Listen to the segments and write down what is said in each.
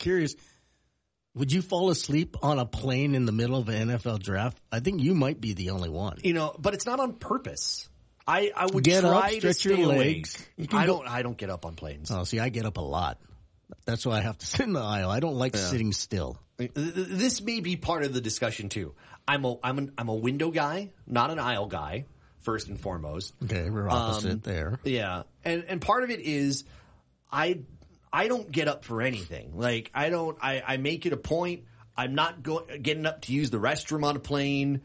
curious. Would you fall asleep on a plane in the middle of an NFL draft? I think you might be the only one. But it's not on purpose. I would get try up, to stretch stay your awake. legs. I don't get up on planes. Oh, see, I get up a lot. That's why I have to sit in the aisle. I don't like sitting still. This may be part of the discussion too. I'm a window guy, not an aisle guy. First and foremost. Okay, we're opposite there. Yeah, and part of it is I don't get up for anything. Like I make it a point. I'm not getting up to use the restroom on a plane.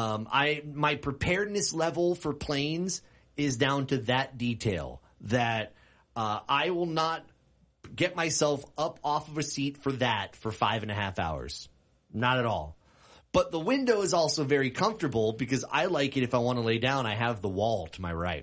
My preparedness level for planes is down to that detail that I will not get myself up off of a seat for 5.5 hours. Not at all. But the window is also very comfortable because I like it if I want to lay down, I have the wall to my right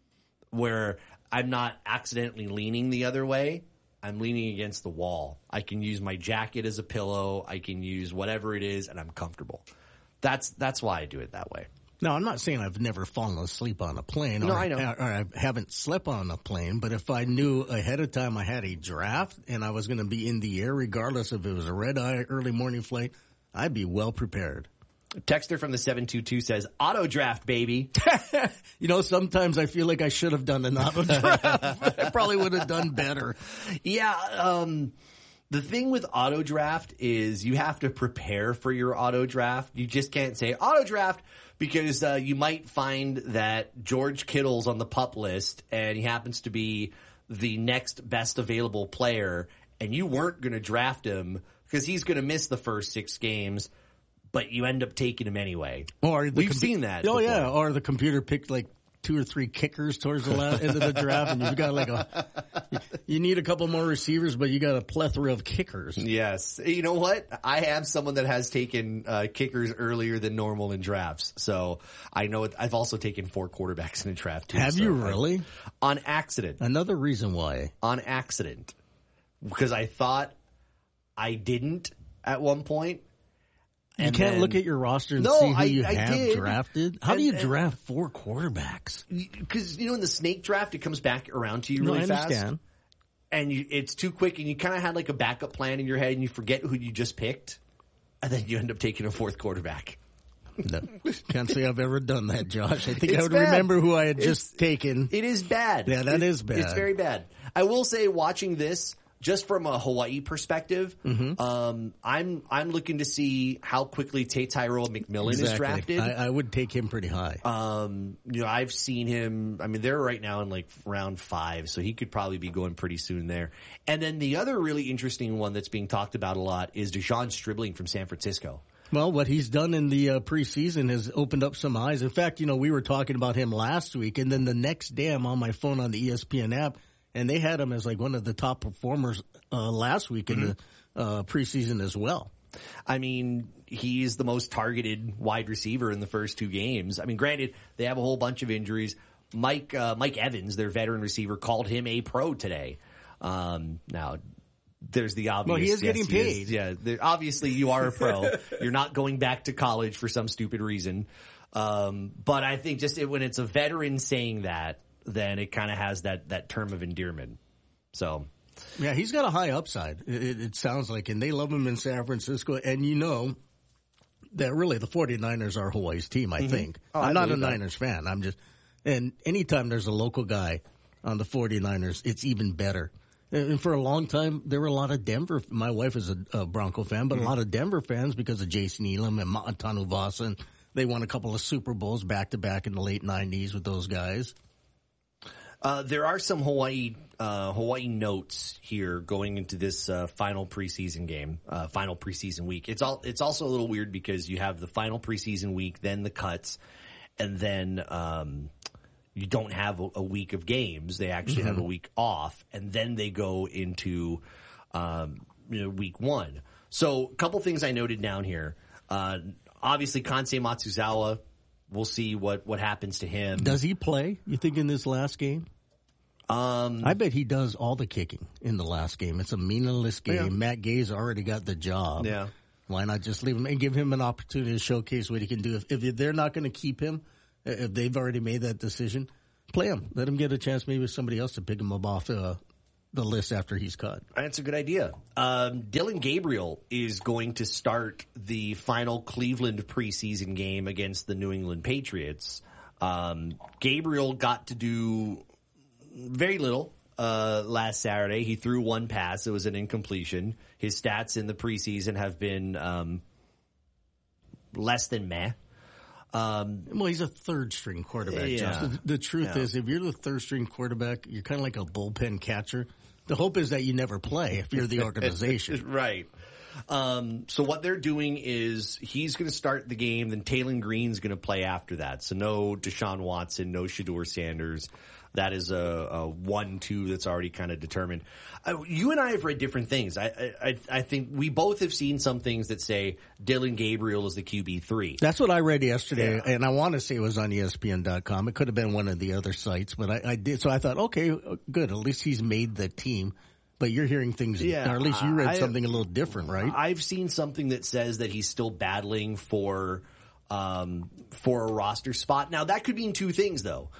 where I'm not accidentally leaning the other way. I'm leaning against the wall. I can use my jacket as a pillow. I can use whatever it is, and I'm comfortable. That's why I do it that way. No, I'm not saying I've never fallen asleep on a plane. No, I know. Or I haven't slept on a plane, but if I knew ahead of time I had a draft and I was going to be in the air, regardless if it was a red-eye early morning flight, I'd be well prepared. Texter from the 722 says, auto draft, baby. Sometimes I feel like I should have done an auto draft. I probably would have done better. Yeah. The thing with auto draft is you have to prepare for your auto draft. You just can't say auto draft because you might find that George Kittle's on the PUP list and he happens to be the next best available player and you weren't going to draft him because he's going to miss the first 6 games, but you end up taking him anyway. Or we've seen that. Oh, before. yeah. Or the computer picked like 2 or 3 kickers towards the end of the draft, and you've got you need a couple more receivers, but you got a plethora of kickers. Yes. You know what? I am someone that has taken kickers earlier than normal in drafts. So I know I've also taken 4 quarterbacks in a draft too. Have you really? On accident. Another reason why. On accident. Because I thought I didn't at one point. You can't look at your roster and see who you have drafted? How do you draft 4 quarterbacks? Because, in the snake draft, it comes back around to you really fast. I understand. And it's too quick, and you kind of had like a backup plan in your head, and you forget who you just picked, and then you end up taking a 4th quarterback. No, can't say I've ever done that, Josh. I think I would remember who I had just taken. It is bad. Yeah, that is bad. It's very bad. I will say, watching this, just from a Hawaii perspective, I'm looking to see how quickly Tyrell McMillan is drafted. I would take him pretty high. I've seen him. I mean, they're right now in like round 5, so he could probably be going pretty soon there. And then the other really interesting one that's being talked about a lot is Deshaun Stribling from San Francisco. Well, what he's done in the preseason has opened up some eyes. In fact, we were talking about him last week, and then the next day I'm on my phone on the ESPN app, and they had him as like one of the top performers last week in the preseason as well. I mean, he's the most targeted wide receiver in the first 2 games. I mean, granted, they have a whole bunch of injuries. Mike Evans, their veteran receiver, called him a pro today. Now, there's the obvious. Well, he is getting paid. Yeah, obviously you are a pro. You're not going back to college for some stupid reason. But I think when it's a veteran saying that, then it kind of has that term of endearment. So, yeah, he's got a high upside. It sounds like, and they love him in San Francisco. And that really the 49ers are Hawaii's team. I think I'm not a Niners fan. And anytime there's a local guy on the 49ers, it's even better. And for a long time, there were a lot of Denver. My wife is a Bronco fan, but a lot of Denver fans because of Jason Elam and Ma'atanu Vasa. They won a couple of Super Bowls back to back in the late 90s with those guys. There are some Hawaii notes here going into this final preseason game, final preseason week. It's also a little weird because you have the final preseason week, then the cuts, and then you don't have a week of games. They actually have a week off, and then they go into week 1. So a couple things I noted down here. Obviously, Kansei Matsuzawa. We'll see what happens to him. Does he play, you think, in this last game? I bet he does all the kicking in the last game. It's a meaningless game. Yeah. Matt Gay's already got the job. Yeah. Why not just leave him and give him an opportunity to showcase what he can do? If they're not going to keep him, if they've already made that decision, play him. Let him get a chance maybe with somebody else to pick him up off the list after he's cut. That's a good idea. Dillon Gabriel is going to start the final Cleveland preseason game against the New England Patriots. Gabriel got to do very little last Saturday. He threw one pass. It was an incompletion. His stats in the preseason have been less than meh. Well, he's a third-string quarterback, Justin. The truth is, if you're the third-string quarterback, you're kind of like a bullpen catcher. The hope is that you never play if you're the organization. Right. So what they're doing is he's going to start the game, then Taylon Green's going to play after that. So no Deshaun Watson, no Shedeur Sanders. That is a 1-2 that's already kind of determined. You and I have read different things. I think we both have seen some things that say Dillon Gabriel is the QB3. That's what I read yesterday, and I want to say it was on ESPN.com. It could have been one of the other sites, but I did. So I thought, okay, good. At least he's made the team. But you're hearing things, or at least you read something a little different, right? I've seen something that says that he's still battling for a roster spot. Now, that could mean two things, though.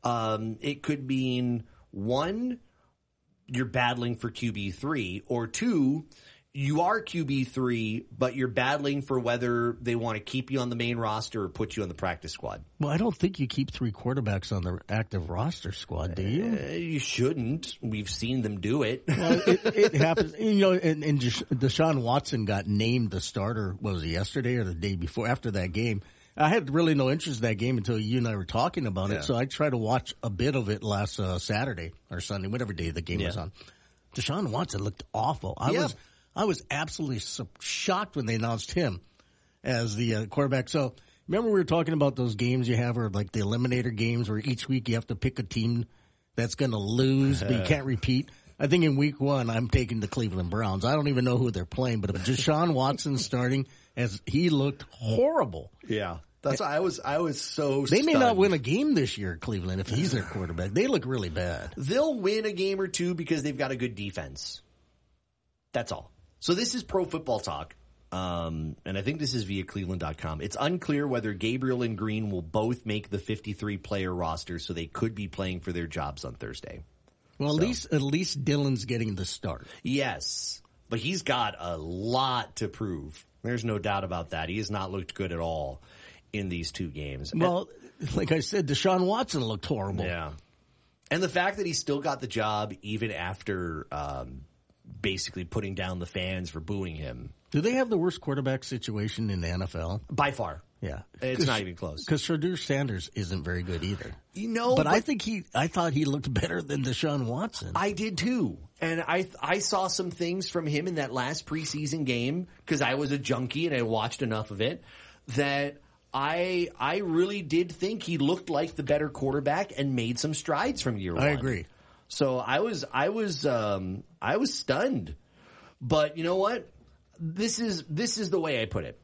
It could mean, one, you're battling for QB3, or two, you are QB3, but you're battling for whether they want to keep you on the main roster or put you on the practice squad. Well, I don't think you keep three quarterbacks on the active roster squad, do you? You shouldn't. We've seen them do it. Well, it happens. And Deshaun Watson got named the starter, was it yesterday or the day before, after that game? I had really no interest in that game until you and I were talking about it, so I tried to watch a bit of it last Saturday or Sunday, whatever day the game was on. Deshaun Watson looked awful. I was absolutely shocked when they announced him as the quarterback. So remember we were talking about those games you have, or like the eliminator games, where each week you have to pick a team that's going to lose, but you can't repeat. I think in week one I'm taking the Cleveland Browns. I don't even know who they're playing, but if Deshaun Watson starting, as he looked horrible. Yeah. That's why I was so They may stunned. not win a game this year, Cleveland, if he's their quarterback. They look really bad. They'll win a game or two because they've got a good defense. That's all. So this is Pro Football Talk, and I think this is via Cleveland.com. It's unclear whether Gabriel and Green will both make the 53-player roster, so they could be playing for their jobs on Thursday. Well, at least Dillon's getting the start. Yes, but he's got a lot to prove. There's no doubt about that. He has not looked good at all in these two games. Well, like I said, Deshaun Watson looked horrible. Yeah. And the fact that he still got the job even after basically putting down the fans for booing him. Do they have the worst quarterback situation in the NFL? By far. Yeah. It's not even close. Because Shedeur Sanders isn't very good either. But I thought he looked better than Deshaun Watson. I did too. And I saw some things from him in that last preseason game, because I was a junkie and I watched enough of it, that I really did think he looked like the better quarterback and made some strides from year one. I agree. So I was stunned. But you know what? This is the way I put it.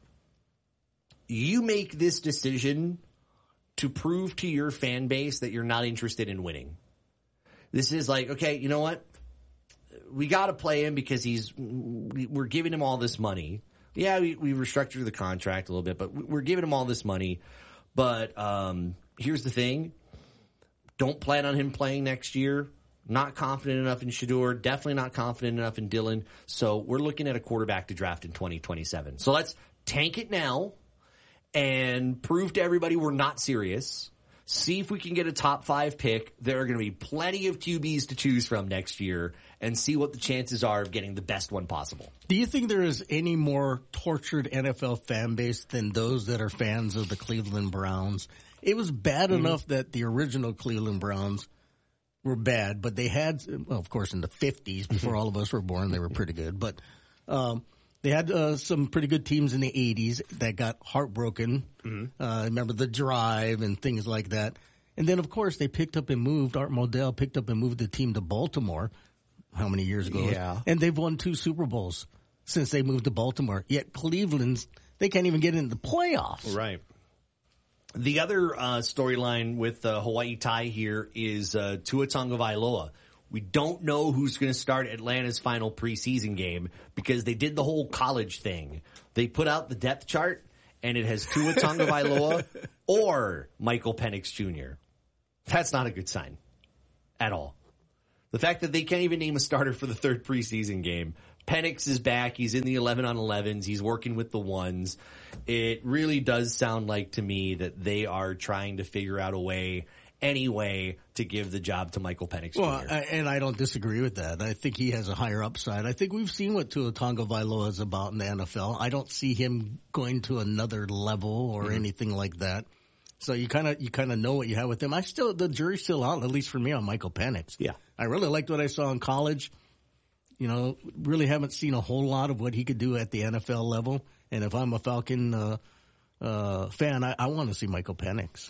You make this decision to prove to your fan base that you're not interested in winning. This is like, okay, you know what? We got to play him because we're giving him all this money. Yeah, we restructured the contract a little bit, but we're giving him all this money. But here's the thing. Don't plan on him playing next year. Not confident enough in Shedeur. Definitely not confident enough in Dillon. So we're looking at a quarterback to draft in 2027. So let's tank it now and prove to everybody we're not serious. See if we can get a top 5 pick. There are going to be plenty of QBs to choose from next year, and see what the chances are of getting the best one possible. Do you think there is any more tortured NFL fan base than those that are fans of the Cleveland Browns? It was bad enough that the original Cleveland Browns were bad, but they had, well, of course, in the 50s, before all of us were born, they were pretty good. But they had some pretty good teams in the 80s that got heartbroken. Remember the Drive and things like that. And then, of course, they picked up and moved. Art Modell picked up and moved the team to Baltimore. How many years ago? Yeah. And they've won 2 Super Bowls since they moved to Baltimore. Yet Cleveland's, they can't even get into the playoffs. Right. The other storyline with Hawaii tie here is Tua Tagovailoa. We don't know who's going to start Atlanta's final preseason game because they did the whole college thing. They put out the depth chart, and it has Tua Tagovailoa or Michael Penix Jr. That's not a good sign at all. The fact that they can't even name a starter for the third preseason game. Penix is back. He's in the 11-on-11s. He's working with the ones. It really does sound like to me that they are trying to figure out a way, any way, to give the job to Michael Penix Jr. Well, and I don't disagree with that. I think he has a higher upside. I think we've seen what Tua Tagovailoa is about in the NFL. I don't see him going to another level or anything like that. So you kind of know what you have with him. The jury's still out, at least for me, on Michael Penix. Yeah. I really liked what I saw in college. You know, really haven't seen a whole lot of what he could do at the NFL level. And if I'm a Falcon fan, I want to see Michael Penix.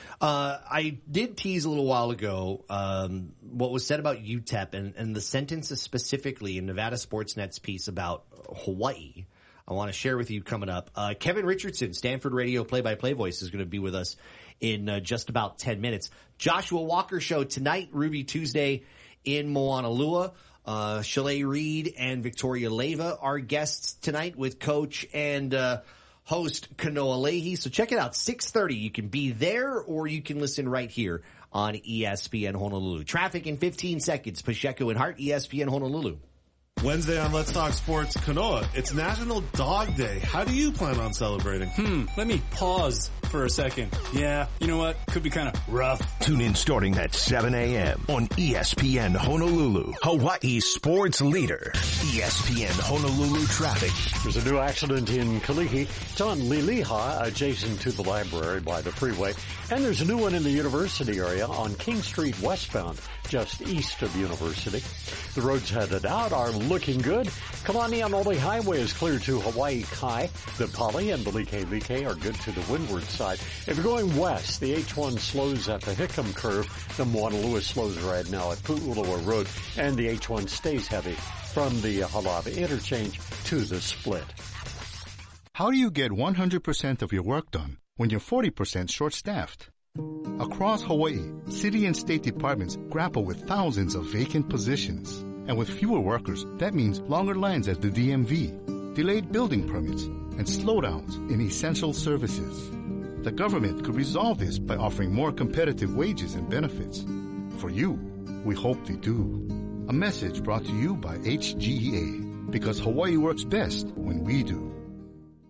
I did tease a little while ago what was said about UTEP and the sentences specifically in Nevada Sportsnet's piece about Hawaii. I want to share with you coming up. Kevin Richardson, Stanford Radio play-by-play voice, is going to be with us in just about 10 minutes. Joshua Walker Show tonight, Ruby Tuesday in Moanalua. Chalet Reed and Victoria Leyva are guests tonight with coach and host Kanoa Leahy. So check it out, 6:30. You can be there or you can listen right here on ESPN Honolulu. Traffic in 15 seconds. Pacheco and Hart, ESPN Honolulu. Wednesday on Let's Talk Sports, Kanoa, it's National Dog Day. How do you plan on celebrating? Let me pause for a second. Yeah, you know what? Could be kind of rough. Tune in starting at 7 a.m. on ESPN Honolulu, Hawaii's sports leader. ESPN Honolulu traffic. There's a new accident in Kalihi. It's on Liliha, adjacent to the library by the freeway. And there's a new one in the University area on King Street westbound, just east of University. The roads headed out are looking good. Kalanianole Highway is clear to Hawaii Kai. The Pali and the Like are good to the windward side. If you're going west, the H1 slows at the Hickam curve. The Moanalua slows right now at Pu'uloa Road. And the H1 stays heavy from the Halawa interchange to the split. How do you get 100% of your work done when you're 40% short-staffed? Across Hawaii, city and state departments grapple with thousands of vacant positions. And with fewer workers, that means longer lines at the DMV, delayed building permits, and slowdowns in essential services. The government could resolve this by offering more competitive wages and benefits. For you, we hope they do. A message brought to you by HGEA, because Hawaii works best when we do.